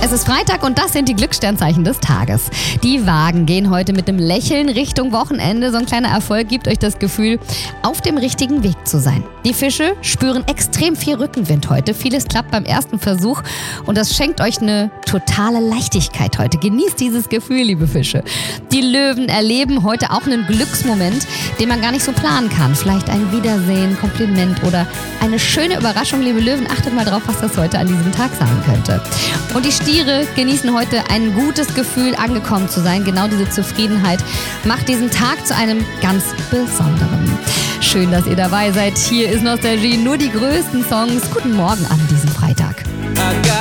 Es ist Freitag und das sind die Glückssternzeichen des Tages. Die Waagen gehen heute mit einem Lächeln Richtung Wochenende. So ein kleiner Erfolg gibt euch das Gefühl, auf dem richtigen Weg zu sein. Die Fische spüren extrem viel Rückenwind heute. Vieles klappt beim ersten Versuch und das schenkt euch eine totale Leichtigkeit heute. Genießt dieses Gefühl, liebe Fische. Die Löwen erleben heute auch einen Glücksmoment, den man gar nicht so planen kann. Vielleicht ein Wiedersehen, Kompliment oder eine schöne Überraschung, liebe Löwen. Achtet mal drauf, was das heute an diesem Tag sein könnte. Und die Stiere genießen heute ein gutes Gefühl, angekommen zu sein. Genau diese Zufriedenheit macht diesen Tag zu einem ganz besonderen. Schön, dass ihr dabei seid. Hier ist Nostalgie, nur die größten Songs. Guten Morgen an diesem Freitag.